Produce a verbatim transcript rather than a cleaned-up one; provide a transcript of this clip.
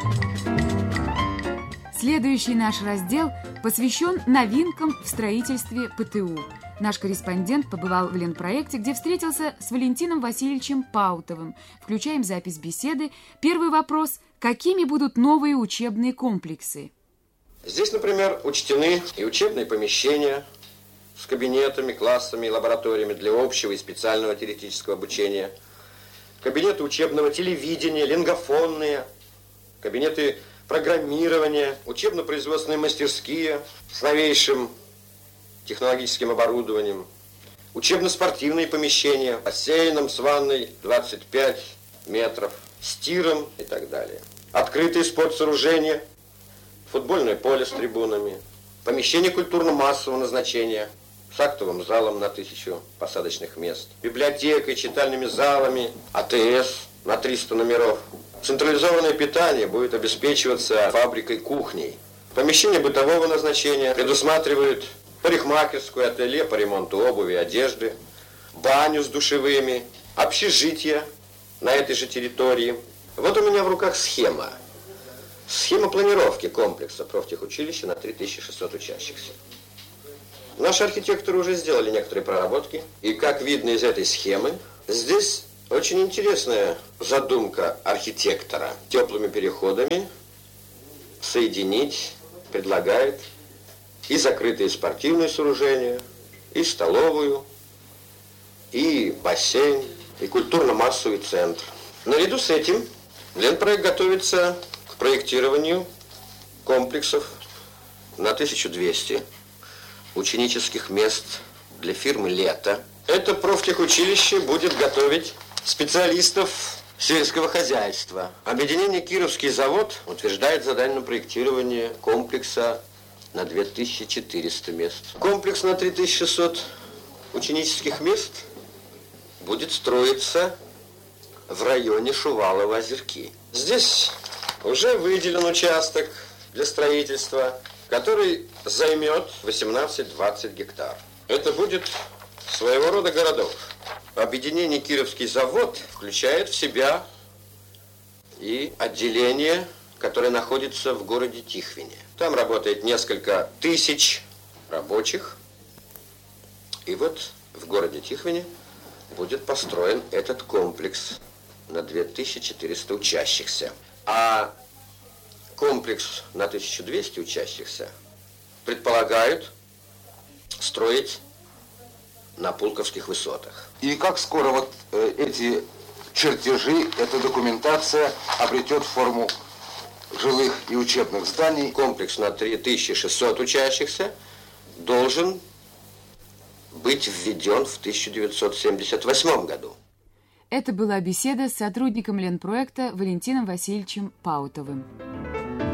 Следующий наш раздел посвящен новинкам в строительстве ПТУ. Наш корреспондент побывал в Ленпроекте, где встретился с Валентином Васильевичем Паутовым. Включаем запись беседы. Первый вопрос: какими будут новые учебные комплексы? Здесь, например, учтены и учебные помещения с кабинетами, классами и лабораториями для общего и специального теоретического обучения, кабинеты учебного телевидения, лингофонные, кабинеты программирования, учебно-производственные мастерские с новейшим технологическим оборудованием, учебно-спортивные помещения, бассейном с ванной двадцать пять метров, с тиром и так далее. Открытые спортсооружения, футбольное поле с трибунами, помещение культурно-массового назначения с актовым залом на тысячу посадочных мест, библиотекой, читальными залами, АТС на триста номеров. Централизованное питание будет обеспечиваться фабрикой кухней. Помещение бытового назначения предусматривает парикмахерскую, ателье по ремонту обуви и одежды, баню с душевыми, общежитие на этой же территории. Вот у меня в руках схема. Схема планировки комплекса профтехучилища на три тысячи шестьсот учащихся. Наши архитекторы уже сделали некоторые проработки. И как видно из этой схемы, здесь очень интересная задумка архитектора. Теплыми переходами соединить предлагает и закрытые спортивные сооружения, и столовую, и бассейн, и культурно-массовый центр. Наряду с этим Ленпроект готовится к проектированию комплексов на тысячу двести ученических мест для фирмы «Лето». Это профтехучилище будет готовить специалистов сельского хозяйства. Объединение «Кировский завод» утверждает задание на проектирование комплекса на две тысячи четыреста мест. Комплекс на три тысячи шестьсот ученических мест будет строиться в районе Шувалово-Озерки. Здесь уже выделен участок для строительства, который займет восемнадцать-двадцать гектар. Это будет своего рода городок. Объединение «Кировский завод» включает в себя и отделение, которое находится в городе Тихвине. Там работает несколько тысяч рабочих. И вот в городе Тихвине будет построен этот комплекс на две тысячи четыреста учащихся. А комплекс на тысячу двести учащихся предполагают строить на Пулковских высотах. И как скоро вот э, эти чертежи, эта документация обретет форму жилых и учебных зданий? Комплекс на три тысячи шестьсот учащихся должен быть введен в тысяча девятьсот семьдесят восьмом году. Это была беседа с сотрудником Ленпроекта Валентином Васильевичем Паутовым.